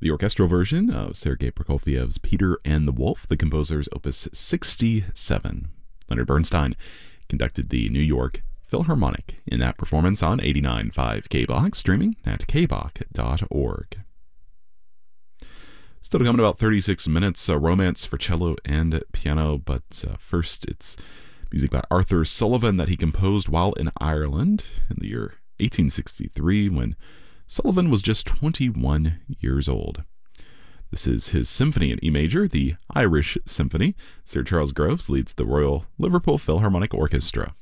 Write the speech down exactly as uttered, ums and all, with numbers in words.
the orchestral version of Sergei Prokofiev's Peter and the Wolf, the composer's Opus sixty-seven. Leonard Bernstein conducted the New York Philharmonic in that performance on eighty-nine point five K B O K, streaming at k b o k dot org. Still to come in about thirty-six minutes, a romance for cello and piano, but uh, first it's music by Arthur Sullivan that he composed while in Ireland in the year eighteen sixty-three, when Sullivan was just twenty-one years old. This is his symphony in E major, the Irish Symphony. Sir Charles Groves leads the Royal Liverpool Philharmonic Orchestra.